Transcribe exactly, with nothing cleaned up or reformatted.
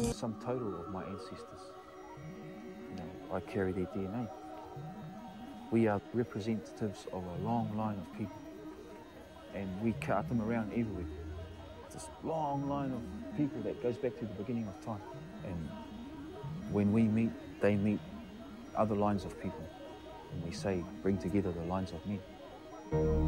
sum total of my ancestors. You know, I carry their D N A. We are representatives of a long line of people, and we cut them around everywhere. This long line of people that goes back to the beginning of time. And when we meet, they meet other lines of people. And we say, bring together the lines of men.